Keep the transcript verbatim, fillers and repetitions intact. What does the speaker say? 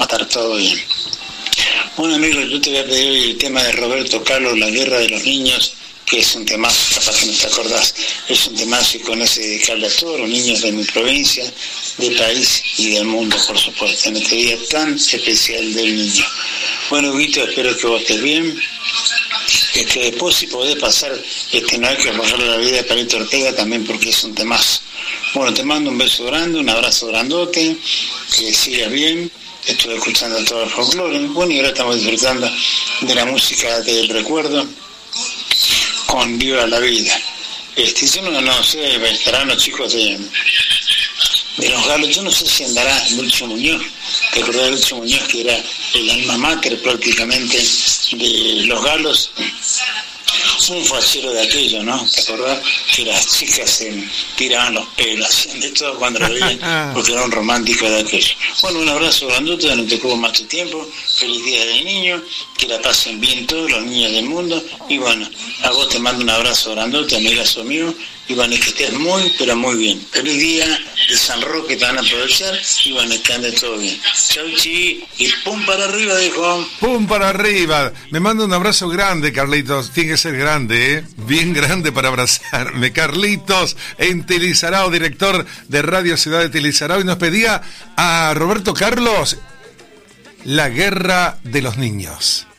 va a estar todo bien. Bueno, amigo, yo te voy a pedir hoy el tema de Roberto Carlos, La Guerra de los Niños, que es un temazo, capaz que no te acordás, es un temazo y con ese dedicarle a todos los niños de mi provincia, del país y del mundo, por supuesto, en este día tan especial del niño. Bueno, Guito, espero que vos estés bien, que, que después si podés pasar, este, no hay que borrarle la vida de Palito Ortega también porque es un temazo. Bueno, te mando un beso grande, un abrazo grandote, que sigas bien. Estuve escuchando todo el folclore, bueno, y ahora estamos disfrutando de la música del recuerdo con Viva la Vida. Este, yo no, no sé, estarán los chicos de, de los Galos, yo no sé si andará Lucho Muñoz. ¿Te acordás de Lucho Muñoz, que era el alma mater prácticamente de los Galos? Un fachero de aquello, ¿no? ¿Te acordás? Que las chicas se tiraban los pelos, hacían de todo cuando lo veían, porque era un romántico de aquello. Bueno, un abrazo grandote, no te cubo más tu tiempo, feliz día del niño, que la pasen bien todos los niños del mundo, y bueno, a vos te mando un abrazo grandote, amigazo mío, y bueno, que estés muy, pero muy bien. Feliz día de San Roque, te van a aprovechar, y bueno, que ande todo bien. Chau, chi, y pum para arriba, dijo. Pum para arriba. Me manda un abrazo grande, Carlitos. Tiene que ser grande, ¿eh? Bien grande para abrazarme. Carlitos, en Tilizarao, director de Radio Ciudad de Tilizarao, y nos pedía a Roberto Carlos, La Guerra de los Niños.